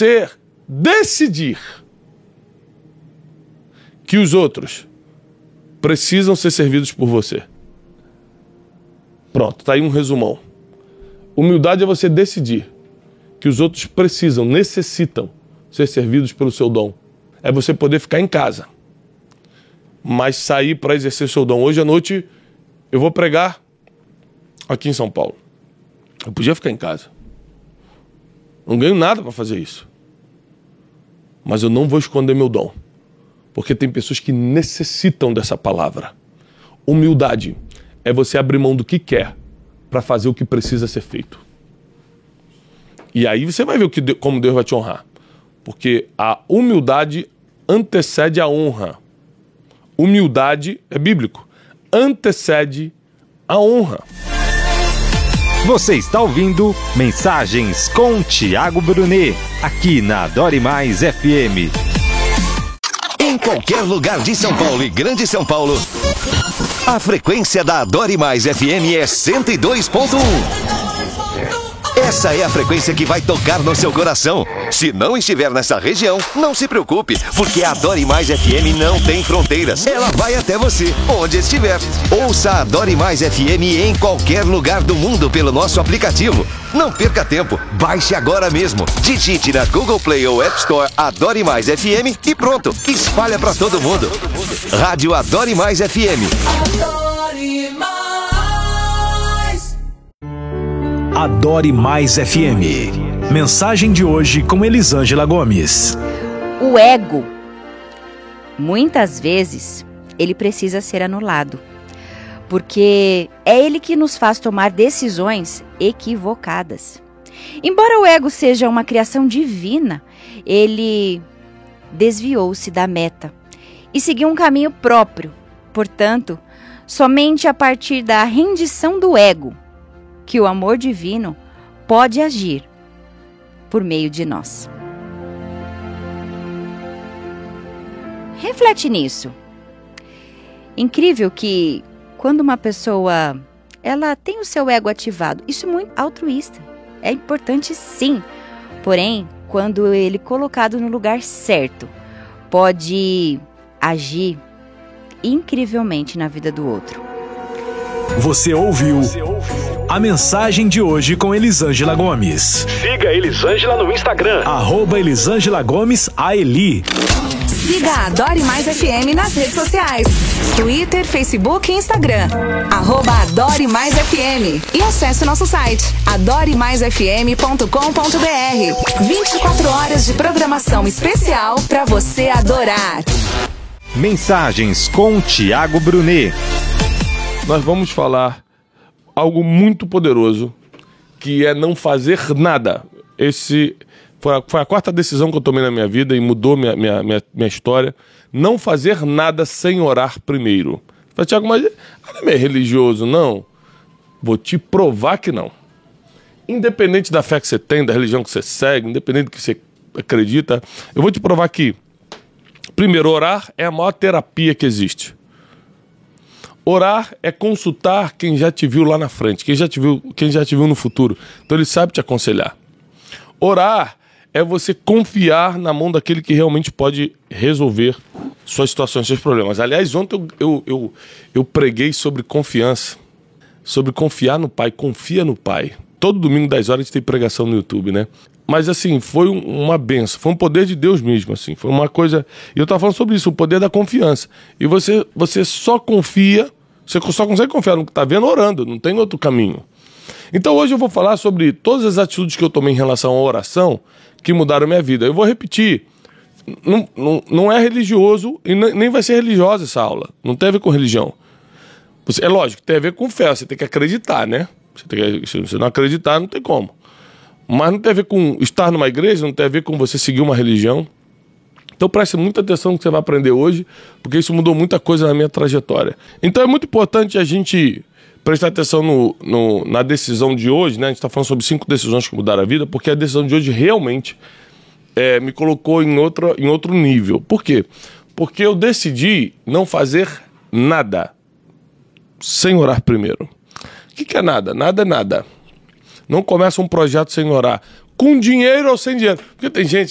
você decidir que os outros precisam ser servidos por você. Pronto, tá aí um resumão. Humildade é você decidir que os outros precisam, necessitam ser servidos pelo seu dom. É você poder ficar em casa, mas sair para exercer seu dom. Hoje à noite eu vou pregar aqui em São Paulo. Eu podia ficar em casa. Não ganho nada para fazer isso. Mas eu não vou esconder meu dom. Porque tem pessoas que necessitam dessa palavra. Humildade é você abrir mão do que quer para fazer o que precisa ser feito. E aí você vai ver como Deus vai te honrar. Porque a humildade antecede a honra. Humildade é bíblico. Antecede a honra. Você está ouvindo Mensagens com Tiago Brunet, aqui na Adore Mais FM. Em qualquer lugar de São Paulo e Grande São Paulo, a frequência da Adore Mais FM é 102.1. Essa é a frequência que vai tocar no seu coração. Se não estiver nessa região, não se preocupe, porque a Adore Mais FM não tem fronteiras. Ela vai até você, onde estiver. Ouça a Adore Mais FM em qualquer lugar do mundo pelo nosso aplicativo. Não perca tempo, baixe agora mesmo. Digite na Google Play ou App Store Adore Mais FM e pronto, espalha pra todo mundo. Rádio Adore Mais FM. Adore Mais. Adore Mais FM. Mensagem de hoje com Elisângela Gomes. O ego, muitas vezes, ele precisa ser anulado, porque é ele que nos faz tomar decisões equivocadas. Embora o ego seja uma criação divina, ele desviou-se da meta e seguiu um caminho próprio. Portanto, somente a partir da rendição do ego que o amor divino pode agir por meio de nós. Reflete nisso. Incrível que quando uma pessoa ela tem o seu ego ativado, isso é muito altruísta. É importante sim. Porém, quando ele colocado no lugar certo, pode agir incrivelmente na vida do outro. Você ouviu a mensagem de hoje com Elisângela Gomes. Siga a Elisângela no Instagram. @Elisângela Gomes AELI. Siga a Adore Mais FM nas redes sociais. Twitter, Facebook e Instagram. @Adore Mais FM. E acesse o nosso site adoremaisfm.com.br. 24 horas de programação especial para você adorar. Mensagens com Tiago Brunet. Nós vamos falar algo muito poderoso, que é não fazer nada. Esse foi a quarta decisão que eu tomei na minha vida e mudou minha história. Não fazer nada sem orar primeiro. Falei, Tiago, mas não é religioso, não? Vou te provar que não. Independente da fé que você tem, da religião que você segue, independente do que você acredita, eu vou te provar que, primeiro, orar é a maior terapia que existe. Orar é consultar quem já te viu lá na frente, quem já te viu no futuro. Então ele sabe te aconselhar. Orar é você confiar na mão daquele que realmente pode resolver suas situações, seus problemas. Aliás, ontem eu preguei sobre confiança, sobre confiar no Pai. Confia no Pai. Todo domingo, 10 horas, a gente tem pregação no YouTube, né? Mas assim, foi uma benção, foi um poder de Deus mesmo, assim. Foi uma coisa... E eu estava falando sobre isso, o poder da confiança. E você só confia, você só consegue confiar no que está vendo orando, não tem outro caminho. Então hoje eu vou falar sobre todas as atitudes que eu tomei em relação à oração que mudaram a minha vida. Eu vou repetir, não é religioso e nem vai ser religiosa essa aula, não tem a ver com religião. É lógico, tem a ver com fé, você tem que acreditar, né? Se você não acreditar, não tem como. Mas não tem a ver com estar numa igreja, não tem a ver com você seguir uma religião. Então preste muita atenção no que você vai aprender hoje, porque isso mudou muita coisa na minha trajetória. Então é muito importante a gente prestar atenção na decisão de hoje, né? A gente está falando sobre 5 decisões que mudaram a vida, porque a decisão de hoje realmente me colocou em outro nível. Por quê? Porque eu decidi não fazer nada sem orar primeiro. O que é nada? Nada é nada. Não começa um projeto sem orar. Com dinheiro ou sem dinheiro. Porque tem gente